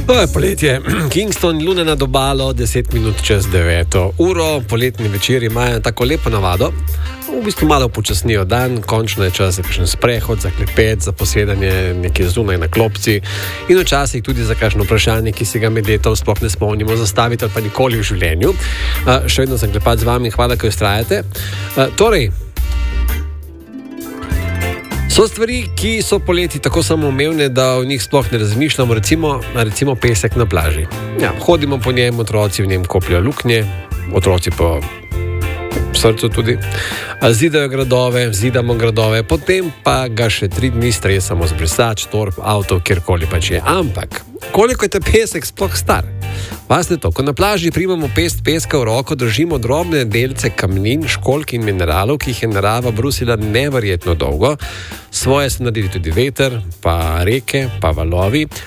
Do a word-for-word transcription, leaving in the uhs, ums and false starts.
To je poletje. Kingston, luna nad obalo, deset minut čez deveto uro. Poletni večeri imajo tako lepo navado. V bistvu malo počasnijo dan, končno je čas za kakšen sprehod, za klepet, za posedanje nekje zunaj na klopci in včasih tudi za kakšno vprašanje, ki si ga med letom sploh ne spomnimo zastaviti ali pa nikoli v življenju. Uh, še vedno sem klepat z vami, hvala, ko ustrajate. Uh, torej, so stvari, ki so poleti tako samoumevne, da o njih sploh ne razmišljamo, recimo, recimo pesek na plaži. Ja, hodimo po njem, otroci v njem kopljajo luknje, otroci po srcu tudi, zidajo gradove, zidamo gradove, potem pa ga še tri dni stresamo z brisač, torb, avto, kjerkoli pač je. Ampak, koliko je ta pesek sploh star? Pasne to, ko na plaži primamo pest peska v roko, držimo drobne delce kamnin, školjk in mineralov, ki jih je narava brusila neverjetno dolgo. Svoje so naredili tudi veter, pa reke, pa valovi.